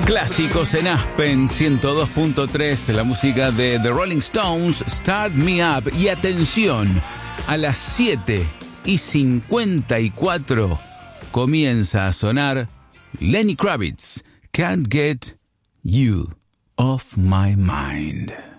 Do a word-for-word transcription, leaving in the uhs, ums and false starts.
Clásicos en Aspen ciento dos punto tres, la música de The Rolling Stones, Start Me Up. Y atención, a las siete y cincuenta y cuatro comienza a sonar Lenny Kravitz, Can't Get You Off My Mind.